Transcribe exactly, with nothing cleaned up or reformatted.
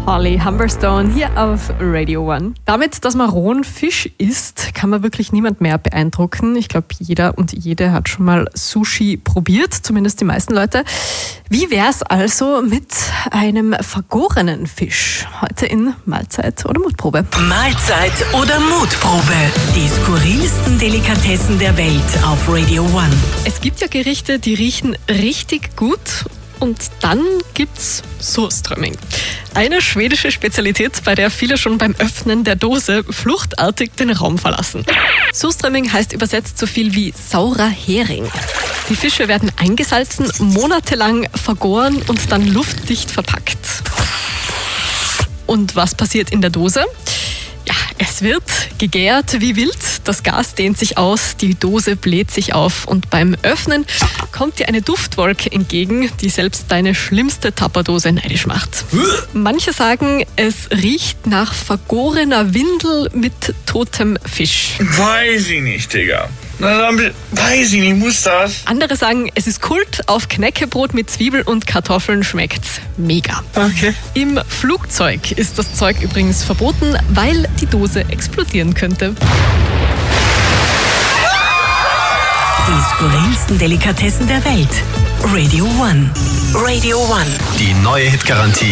Holly Humberstone hier auf Radio One. Damit, dass man rohen Fisch isst, kann man wirklich niemand mehr beeindrucken. Ich glaube, jeder und jede hat schon mal Sushi probiert, zumindest die meisten Leute. Wie wär's also mit einem vergorenen Fisch? Heute in Mahlzeit oder Mutprobe. Mahlzeit oder Mutprobe. Die skurrilsten Delikatessen der Welt auf Radio One. Es gibt ja Gerichte, die riechen richtig gut. Und dann gibt's Surströmming. Eine schwedische Spezialität, bei der viele schon beim Öffnen der Dose fluchtartig den Raum verlassen. Surströmming heißt übersetzt so viel wie saurer Hering. Die Fische werden eingesalzen, monatelang vergoren und dann luftdicht verpackt. Und was passiert in der Dose? Ja, es wird gegärt wie wild, das Gas dehnt sich aus, die Dose bläht sich auf und beim Öffnen kommt dir eine Duftwolke entgegen, die selbst deine schlimmste Tupperdose neidisch macht. Manche sagen, es riecht nach vergorener Windel mit totem Fisch. Weiß ich nicht, Digga. Na, dann, weiß ich nicht, muss das? Andere sagen, es ist Kult, auf Knäckebrot mit Zwiebel und Kartoffeln schmeckt's mega. Okay. Im Flugzeug ist das Zeug übrigens verboten, weil die Dose explodieren könnte. Die skurrilsten Delikatessen der Welt. Radio One. Radio One. Die neue Hitgarantie